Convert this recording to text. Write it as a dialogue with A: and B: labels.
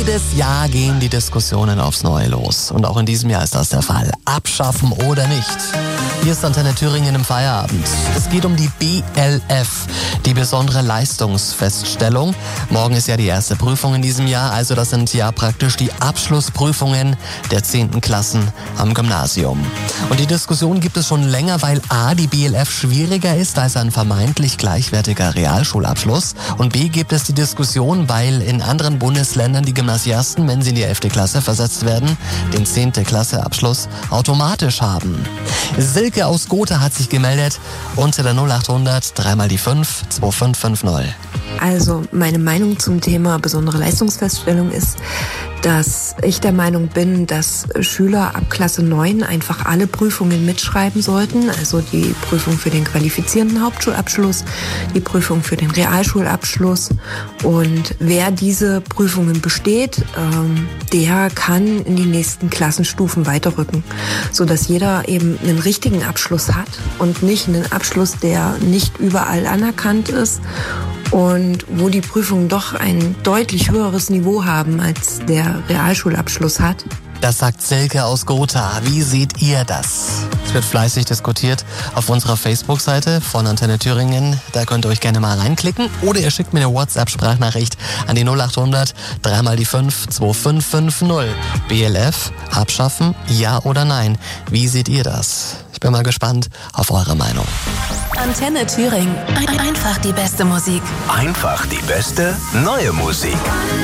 A: Jedes Jahr gehen die Diskussionen aufs Neue los. Und auch in diesem Jahr ist das der Fall. Abschaffen oder nicht? Hier ist Antenne Thüringen im Feierabend. Es geht um die BLF, die besondere Leistungsfeststellung. Morgen ist ja die erste Prüfung in diesem Jahr, also das sind ja praktisch die Abschlussprüfungen der 10. Klassen am Gymnasium. Und die Diskussion gibt es schon länger, weil A, die BLF schwieriger ist als ein vermeintlich gleichwertiger Realschulabschluss und B, gibt es die Diskussion, weil in anderen Bundesländern die Gymnasiasten, wenn sie in die 11. Klasse versetzt werden, den 10. Klasse Abschluss automatisch haben. Silke aus Gotha hat sich gemeldet unter der 0800 3 mal die 5 2550.
B: Also meine Meinung zum Thema besondere Leistungsfeststellung ist, dass ich der Meinung bin, dass Schüler ab Klasse 9 einfach alle Prüfungen mitschreiben sollten. Also die Prüfung für den qualifizierenden Hauptschulabschluss, die Prüfung für den Realschulabschluss. Und wer diese Prüfungen besteht, der kann in die nächsten Klassenstufen weiterrücken, sodass jeder eben einen richtigen Abschluss hat und nicht einen Abschluss, der nicht überall anerkannt ist. Und wo die Prüfungen doch ein deutlich höheres Niveau haben, als der Realschulabschluss hat.
A: Das sagt Silke aus Gotha. Wie seht ihr das? Es wird fleißig diskutiert auf unserer Facebook-Seite von Antenne Thüringen. Da könnt ihr euch gerne mal reinklicken. Oder ihr schickt mir eine WhatsApp-Sprachnachricht an die 0800 3 mal die 5 2550. BLF abschaffen, ja oder nein? Wie seht ihr das? Ich bin mal gespannt auf eure Meinung.
C: Antenne Thüringen. Einfach die beste Musik.
D: Einfach die beste neue Musik.